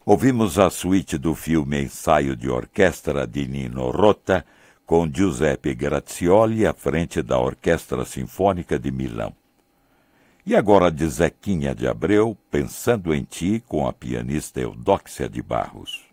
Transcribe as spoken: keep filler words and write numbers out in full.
Ouvimos a suíte do filme Ensaio de Orquestra de Nino Rota, com Giuseppe Grazioli à frente da Orquestra Sinfônica de Milão. E agora de Zequinha de Abreu, Pensando em Ti, com a pianista Eudóxia de Barros.